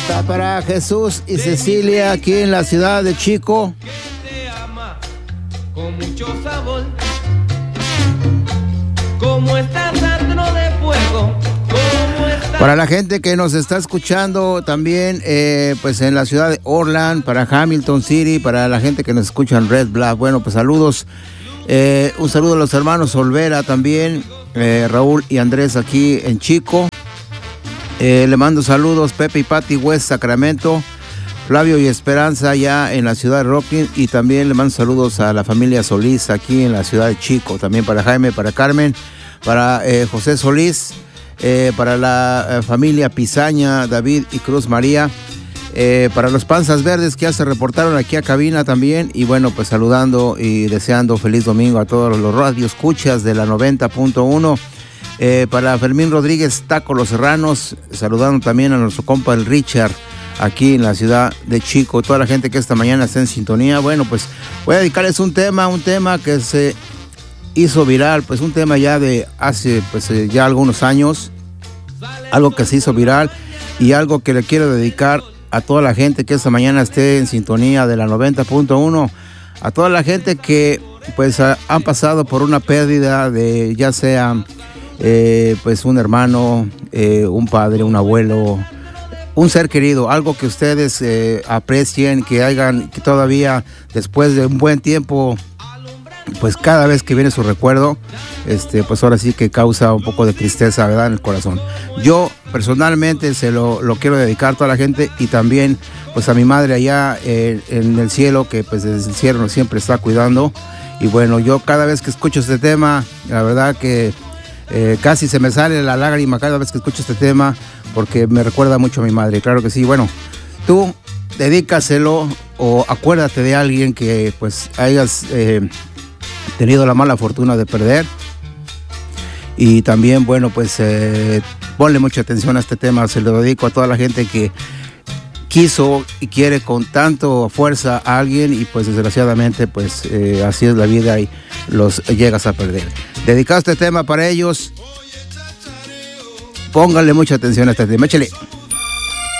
Para Jesús y Cecilia aquí en la ciudad de Chico. Te ama con mucho sabor, como estás dentro de fuego, como estás... Para la gente que nos está escuchando también, pues en la ciudad de Orland, para Hamilton City, para la gente que nos escucha en Red Black, bueno, pues saludos. Un saludo a los hermanos Olvera también, Raúl y Andrés aquí en Chico. Le mando saludos Pepe y Pati West Sacramento, Flavio y Esperanza ya en la ciudad de Rocklin, y también le mando saludos a la familia Solís aquí en la ciudad de Chico, también para Jaime, para Carmen, para José Solís, para la familia Pizaña, David y Cruz María, para los Panzas Verdes que ya se reportaron aquí a cabina también, y bueno, pues saludando y deseando feliz domingo a todos los radioescuchas de la 90.1. Para Fermín Rodríguez Taco Los Serranos, saludando también a nuestro compa el Richard aquí en la ciudad de Chico, toda la gente que esta mañana está en sintonía. Bueno, pues voy a dedicarles un tema que se hizo viral, pues un tema ya de hace pues ya algunos años, algo que se hizo viral y algo que le quiero dedicar a toda la gente que esta mañana esté en sintonía de la 90.1, a toda la gente que pues han pasado por una pérdida de ya sea pues un hermano, un padre, un abuelo, un ser querido, algo que ustedes aprecien, que todavía después de un buen tiempo, pues cada vez que viene su recuerdo, pues ahora sí que causa un poco de tristeza, ¿verdad?, en el corazón. Yo personalmente se lo quiero dedicar a toda la gente, y también pues a mi madre allá en el cielo, que pues desde el cielo nos siempre está cuidando. Y bueno, yo cada vez que escucho este tema, la verdad que casi se me sale la lágrima cada vez que escucho este tema, porque me recuerda mucho a mi madre. Claro que sí. Bueno, tú dedícaselo o acuérdate de alguien que pues hayas tenido la mala fortuna de perder, y también bueno pues ponle mucha atención a este tema. Se lo dedico a toda la gente que quiso y quiere con tanto fuerza a alguien, y pues desgraciadamente pues así es la vida y los llegas a perder. Dedicado este tema para ellos, pónganle mucha atención a este tema. Échale.